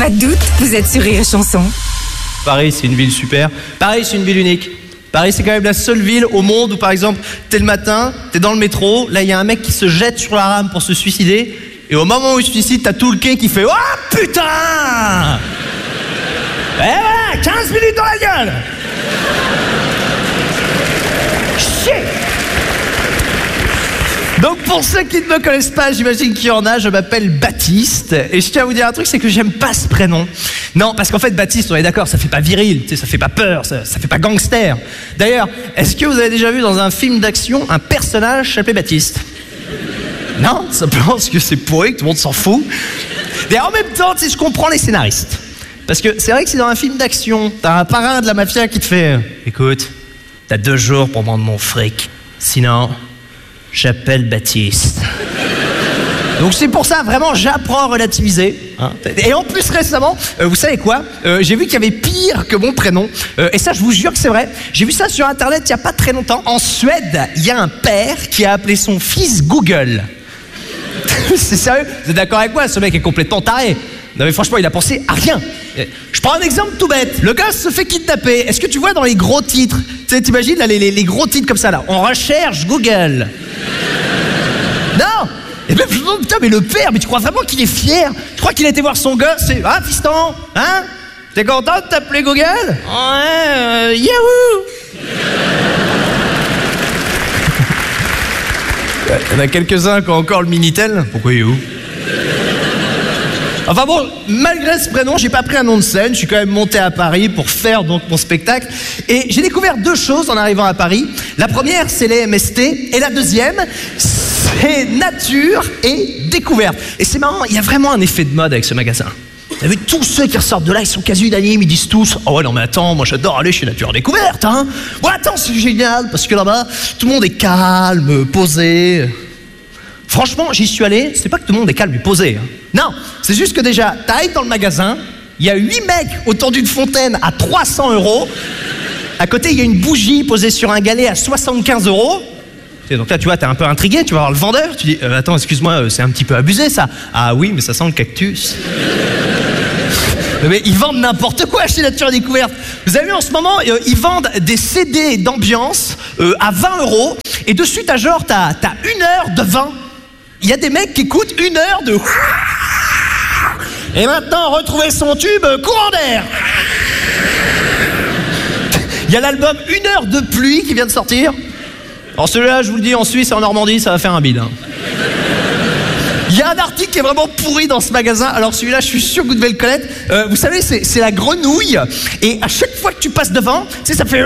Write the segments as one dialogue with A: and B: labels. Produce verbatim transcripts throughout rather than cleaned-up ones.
A: Pas de doute, vous êtes sur Rire et Chanson.
B: Paris, c'est une ville super. Paris, c'est une ville unique. Paris, c'est quand même la seule ville au monde où, par exemple, t'es le matin, t'es dans le métro, là, il y a un mec qui se jette sur la rame pour se suicider, et au moment où il se suicide, t'as tout le quai qui fait « Oh, putain !» Et voilà, quinze minutes dans la gueule. Chier. Donc pour ceux qui ne me connaissent pas, j'imagine qu'il y en a, je m'appelle Baptiste, et je tiens à vous dire un truc, c'est que j'aime pas ce prénom. Non, parce qu'en fait Baptiste, on est d'accord, ça fait pas viril, tu sais, ça fait pas peur, ça, ça fait pas gangster. D'ailleurs, est-ce que vous avez déjà vu dans un film d'action un personnage s'appelait Baptiste? Non, simplement parce que c'est pourri, que tout le monde s'en fout. Et en même temps, tu sais, je comprends les scénaristes. Parce que c'est vrai que c'est dans un film d'action, t'as un parrain de la mafia qui te fait « Écoute, t'as deux jours pour rendre mon fric, sinon, j'appelle Baptiste. » Donc c'est pour ça, vraiment, j'apprends à relativiser. Hein. Et en plus, récemment, euh, vous savez quoi, euh, j'ai vu qu'il y avait pire que mon prénom. Euh, et ça, je vous jure que c'est vrai. J'ai vu ça sur Internet il n'y a pas très longtemps. En Suède, il y a un père qui a appelé son fils Google. C'est sérieux? Vous êtes d'accord avec moi? Ce mec est complètement taré. Non mais franchement, il a pensé à rien. Je prends un exemple tout bête. Le gars se fait kidnapper. Est-ce que tu vois dans les gros titres, tu sais, t'imagines là, les, les, les gros titres comme ça là, on recherche Google. Non. Et même, putain, mais le père, mais tu crois vraiment qu'il est fier? Tu crois qu'il a été voir son gosse et... Ah, fiston, hein? T'es content de t'appeler Google? Ouais, euh, Yahoo. Il y en a quelques-uns qui ont encore le Minitel. Pourquoi Yahoo? Enfin bon, malgré ce prénom, j'ai pas pris un nom de scène. Je suis quand même monté à Paris pour faire donc mon spectacle. Et j'ai découvert deux choses en arrivant à Paris. La première, c'est les M S T. Et la deuxième, c'est nature et découverte. Et c'est marrant, il y a vraiment un effet de mode avec ce magasin. Vous avez tous ceux qui ressortent de là, ils sont quasi unanimes, ils disent tous « Oh ouais, non mais attends, moi j'adore aller chez Nature Découverte, hein !» Ouais, attends, c'est génial, parce que là-bas, tout le monde est calme, posé... Franchement, j'y suis allé, c'est pas que tout le monde est calme et posé. Hein. Non, c'est juste que déjà, t'arrives dans le magasin, il y a huit mecs autour d'une fontaine à trois cents euros. À côté, il y a une bougie posée sur un galet à soixante-quinze euros. Et donc là, tu vois, t'es un peu intrigué, tu vas voir le vendeur, tu dis euh, « Attends, excuse-moi, c'est un petit peu abusé ça. » Ah oui, mais ça sent le cactus. Mais ils vendent n'importe quoi chez Nature Découverte. Vous avez vu en ce moment, euh, ils vendent des C D d'ambiance euh, à vingt euros. Et dessus, t'as genre, t'as, t'as une heure de vin. Il y a des mecs qui écoutent une heure de... Et maintenant, retrouver son tube, courant d'air. Il y a l'album Une heure de pluie qui vient de sortir. Alors celui-là, je vous le dis, en Suisse et en Normandie, ça va faire un bide. Hein. Il y a un article qui est vraiment pourri dans ce magasin. Alors celui-là, je suis sûr que vous devez le connaître. Euh, vous savez, c'est, c'est la grenouille. Et à chaque fois que tu passes devant, tu sais, ça fait...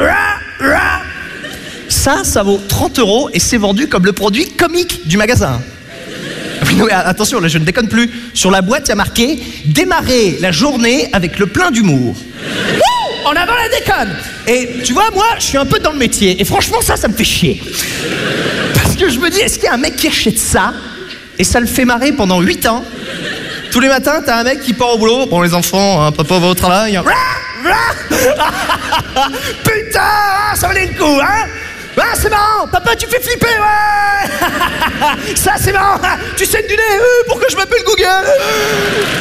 B: Ça, ça vaut trente euros et c'est vendu comme le produit comique du magasin. Non, mais attention, là je ne déconne plus. Sur la boîte, il y a marqué « Démarrer la journée avec le plein d'humour ». En avant la déconne. Et tu vois, moi, je suis un peu dans le métier. Et franchement, ça, ça me fait chier. Parce que je me dis, est-ce qu'il y a un mec qui achète ça et ça le fait marrer pendant huit ans? Tous les matins, t'as un mec qui part au boulot. Bon, les enfants, hein, papa va au travail. Putain, ça valait le coup, hein? Ah, c'est marrant, papa, tu fais flipper, ouais. Ça, c'est marrant. Tu saignes du nez, euh, pour que je m'appelle Google.